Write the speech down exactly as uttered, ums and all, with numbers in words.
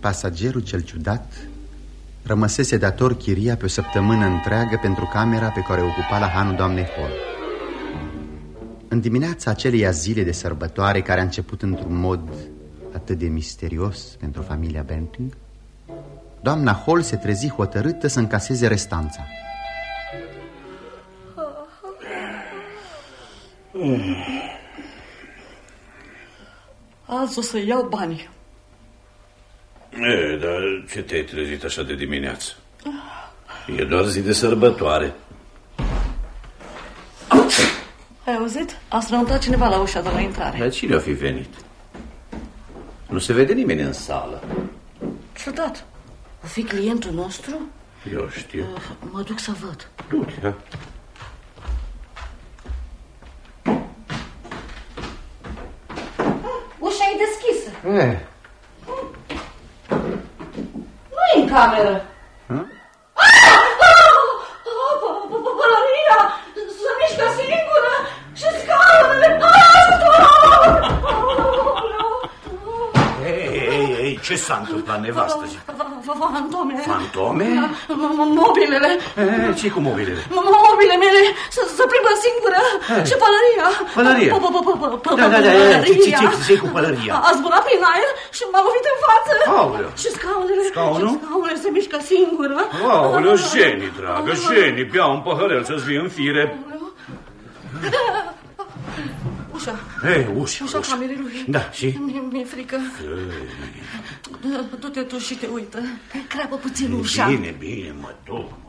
pasagerul cel ciudat rămăsese dator chiria pe o săptămână întreagă pentru camera pe care o ocupa la hanul doamnei Hall. În dimineața aceleia zile de sărbătoare, care a început într-un mod atât de misterios pentru familia Benting, doamna Hall se trezi hotărâtă să încaseze restanța. Azi o să iau banii. E, dar ce te-ai trezit așa de dimineață? E doar zi de sărbătoare. Ai auzit? A strănutat cineva la ușa de la intrare. Dar cine o fi venit? Nu se vede nimeni în sală. Ciudat. O fi clientul nostru? Eu știu. Mă duc să văd. Du-te, ha? Ușa e deschisă. E. Nu-i în cameră. Ha? Pălăria se mișcă singură și scaunele. Ei, ei, ei, ce s-a întâmplat, nevastă? Fantome. Fantome? Mobilele. Ce-i cu mobilele? Mobilele mele se plimbă singură. Și pălăria. Pălăria? Da, da, da, ce-i cu pălăria? A zburat prin aer și m-a lovit în față. Aoleu. Și scaunele. Scaunul? Și scaunele se mișcă singură. Aoleu, Jenny, dragă, Jenny, bea un păhărel să-ți vii în fire. Ușa. Ei, ușa, ușa. Ușa camerei lui. Da, și? Mi-e frică. Du-te tu și te uită. Crapă puțin ușa. Bine, bine, mă duc.